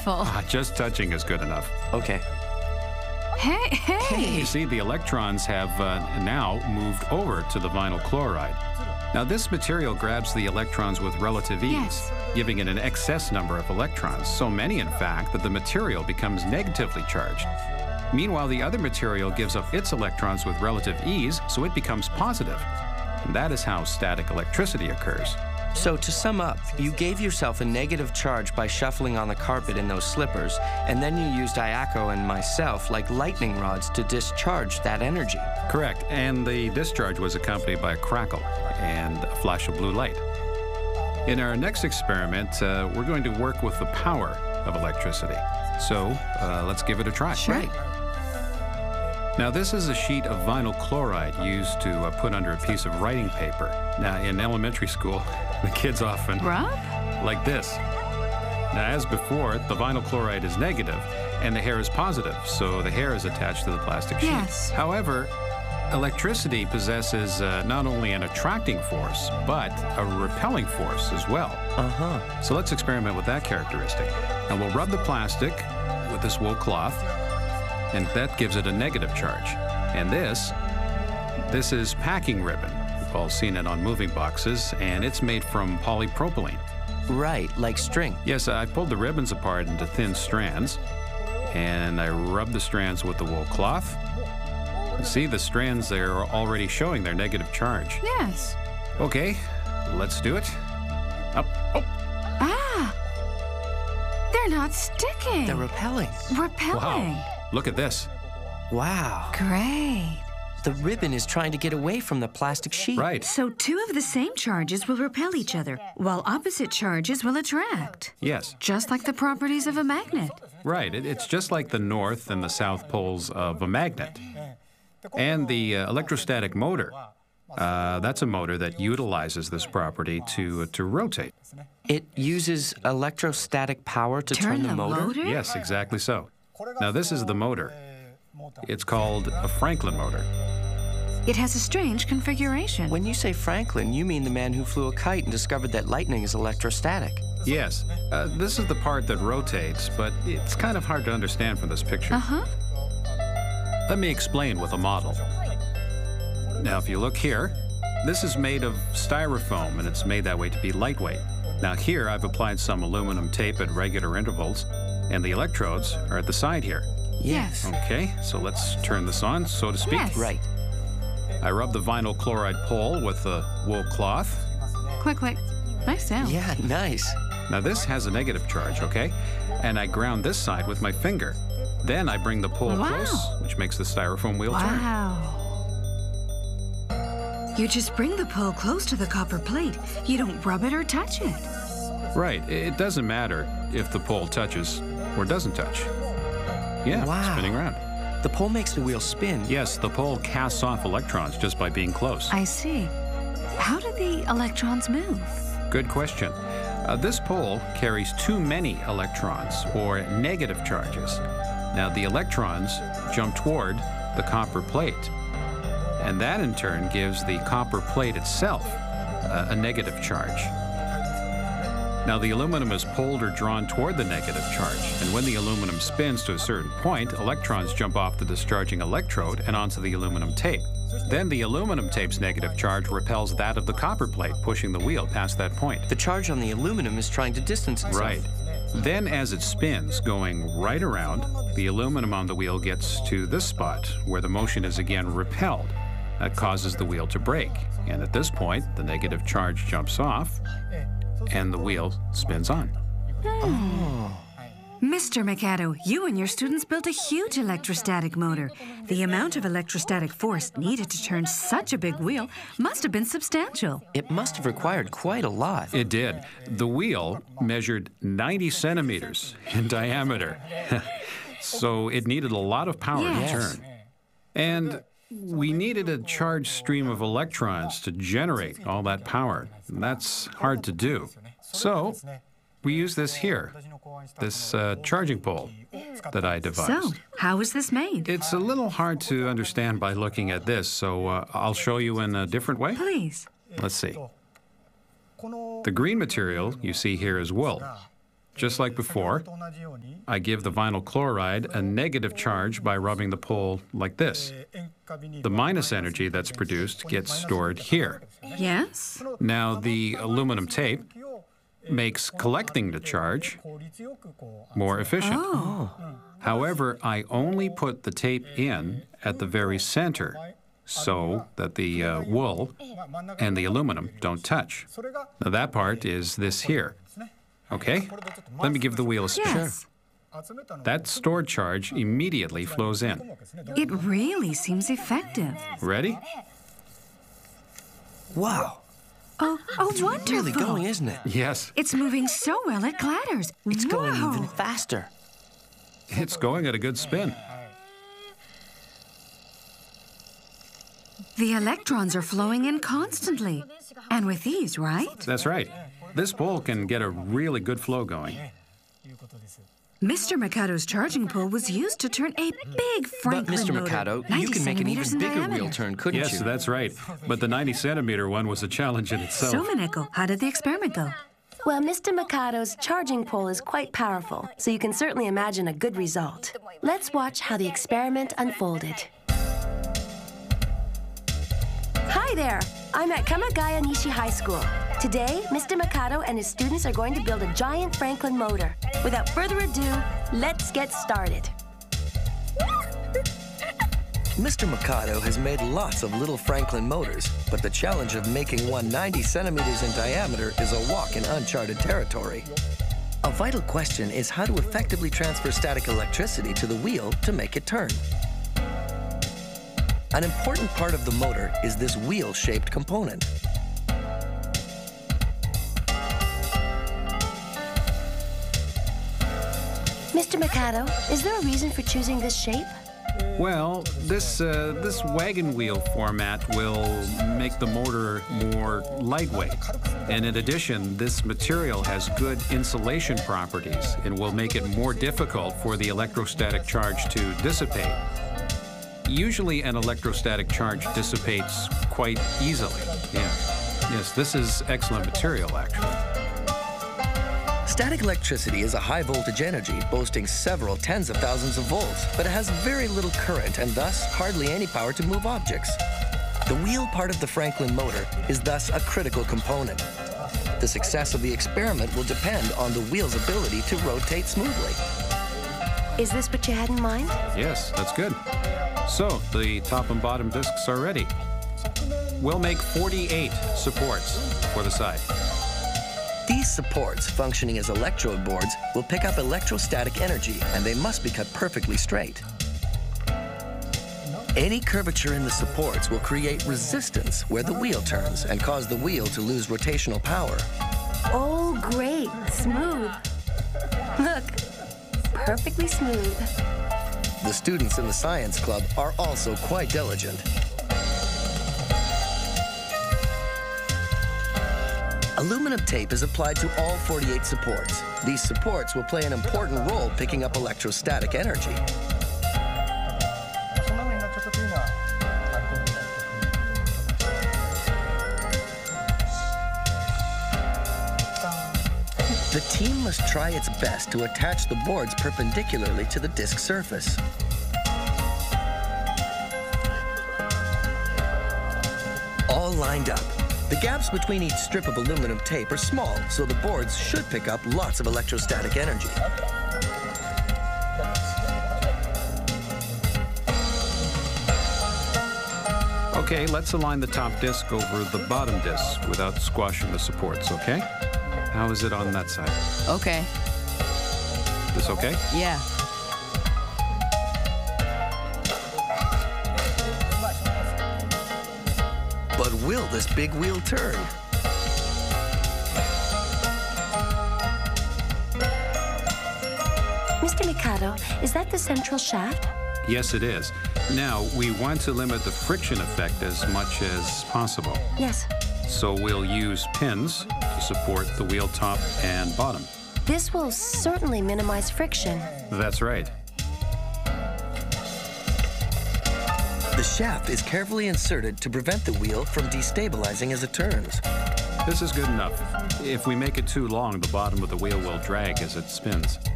careful. Just touching is good enough. Okay. Hey! You see, the electrons have now moved over to the vinyl chloride. Now, this material grabs the electrons with relative ease, Yes. giving it an excess number of electrons, so many, in fact, that the material becomes negatively charged. Meanwhile, the other material gives up its electrons with relative ease, so it becomes positive. And that is how static electricity occurs. So to sum up, you gave yourself a negative charge by shuffling on the carpet in those slippers, and then you used Ayako and myself like lightning rods to discharge that energy. Correct, and the discharge was accompanied by a crackle and a flash of blue light. In our next experiment, we're going to work with the power of electricity. So let's give it a try. Right. Now, this is a sheet of vinyl chloride used to put under a piece of writing paper. Now, in elementary school, the kids often Rub? like this. Now, as before, the vinyl chloride is negative and the hair is positive, so the hair is attached to the plastic sheet. Yes. However, electricity possesses not only an attracting force, but a repelling force as well. Uh-huh. So let's experiment with that characteristic. Now, we'll rub the plastic with this wool cloth, and that gives it a negative charge. And this is packing ribbon. We've all seen it on moving boxes, and it's made from polypropylene. Right, like string. Yes, I pulled the ribbons apart into thin strands, and I rubbed the strands with the wool cloth. You see, the strands there are already showing their negative charge. Yes. Okay, let's do it. Up, oh, Ah! They're not sticking. They're repelling. Repelling. wow. Look at this. Wow. Great. The ribbon is trying to get away from the plastic sheet. Right. So two of the same charges will repel each other, while opposite charges will attract. Yes, Just like the properties of a magnet. right. It's just like the north and the south poles of a magnet. And the electrostatic motor, that's a motor that utilizes this property to rotate. It uses electrostatic power to turn the motor? Yes, exactly so. Now, this is the motor. It's called a Franklin motor. It has a strange configuration. When you say Franklin, you mean the man who flew a kite and discovered that lightning is electrostatic. Yes, this is the part that rotates, but it's kind of hard to understand from this picture. Uh-huh. Let me explain with a model. Now, if you look here, this is made of styrofoam, and it's made that way to be lightweight. Now, here I've applied some aluminum tape at regular intervals, and the electrodes are at the side here. Yes. Okay, so let's turn this on, so to speak. Yes. Right. I rub the vinyl chloride pole with the wool cloth. Click, click. Nice sound. Yeah, nice. Now, this has a negative charge, okay? And I ground this side with my finger. Then I bring the pole Wow. close, which makes the styrofoam wheel turn. Wow. You just bring the pole close to the copper plate. You don't rub it or touch it. Right, it doesn't matter if the pole touches or doesn't touch. Yeah, Wow. spinning around. The pole makes the wheel spin. Yes, the pole casts off electrons just by being close. I see. How do the electrons move? Good question. This pole carries too many electrons, or negative charges. Now, the electrons jump toward the copper plate, and that in turn gives the copper plate itself a negative charge. Now, the aluminum is pulled or drawn toward the negative charge, and when the aluminum spins to a certain point, electrons jump off the discharging electrode and onto the aluminum tape. Then the aluminum tape's negative charge repels that of the copper plate, pushing the wheel past that point. The charge on the aluminum is trying to distance itself. Right. Then as it spins, going right around, the aluminum on the wheel gets to this spot, where the motion is again repelled. That causes the wheel to brake. And at this point, the negative charge jumps off, and the wheel spins on. Mr. Mikado, you and your students built a huge electrostatic motor. The amount of electrostatic force needed to turn such a big wheel must have been substantial. It must have required quite a lot. It did. The wheel measured 90 centimeters in diameter. So it needed a lot of power Yes. to turn. And we needed a charged stream of electrons to generate all that power. And that's hard to do. So we use this here, this charging pole that I devised. So, how was this made? It's a little hard to understand by looking at this, so I'll show you in a different way. Please. Let's see. The green material you see here is wool. Just like before, I give the vinyl chloride a negative charge by rubbing the pole like this. The minus energy that's produced gets stored here. Yes? Now, the aluminum tape makes collecting the charge more efficient. However, I only put the tape in at the very center so that the wool and the aluminum don't touch. Now, that part is this here. Okay? Let me give the wheel a spin. Yes. That stored charge immediately flows in. It really seems effective. Ready? Wow. Oh, wonderful. Really going, isn't it? Yes, It's moving so well it clatters. It's going Whoa. even faster. it's going at a good spin. The electrons are flowing in constantly. And with ease, right? That's right. This pole can get a really good flow going. Mr. Mikado's charging pole was used to turn a big But Franklin Mr. motor, Mikado, 90 you can make an centimeters even in bigger diameter. wheel turn, couldn't Yes, you? that's right. But the 90-centimeter one was a challenge in itself. So, Mineko, how did the experiment go? Well, Mr. Mikado's charging pole is quite powerful, so you can certainly imagine a good result. Let's watch how the experiment unfolded. Hi there! I'm at Kamagaya Nishi High School. Today, Mr. Mikado and his students are going to build a giant Franklin motor. Without further ado, let's get started. Mr. Mikado has made lots of little Franklin motors, but the challenge of making one 90 centimeters in diameter is a walk in uncharted territory. A vital question is how to effectively transfer static electricity to the wheel to make it turn. An important part of the motor is this wheel-shaped component. Mr. Mikado, is there a reason for choosing this shape? Well, this wagon wheel format will make the motor more lightweight. And in addition, this material has good insulation properties and will make it more difficult for the electrostatic charge to dissipate. Usually an electrostatic charge dissipates quite easily. Yeah. Yes, this is excellent material, actually. Static electricity is a high-voltage energy boasting several tens of thousands of volts, but it has very little current and thus hardly any power to move objects. The wheel part of the Franklin motor is thus a critical component. The success of the experiment will depend on the wheel's ability to rotate smoothly. Is this what you had in mind? Yes, that's good. So, the top and bottom discs are ready. We'll make 48 supports for the side. These supports, functioning as electrode boards, will pick up electrostatic energy, and they must be cut perfectly straight. Any curvature in the supports will create resistance where the wheel turns and cause the wheel to lose rotational power. Oh, great. Smooth. Look, perfectly smooth. The students in the science club are also quite diligent. Aluminum tape is applied to all 48 supports. These supports will play an important role picking up electrostatic energy. The team must try its best to attach the boards perpendicularly to the disc surface. All lined up. The gaps between each strip of aluminum tape are small, so the boards should pick up lots of electrostatic energy. Okay, let's align the top disc over the bottom disc without squashing the supports, okay? How is it on that side? Okay. This okay? Yeah. But will this big wheel turn? Mr. Mikado, is that the central shaft? Yes, it is. Now, we want to limit the friction effect as much as possible. Yes. So we'll use pins to support the wheel top and bottom. This will certainly minimize friction. That's right. The shaft is carefully inserted to prevent the wheel from destabilizing as it turns. This is good enough. If we make it too long, the bottom of the wheel will drag as it spins.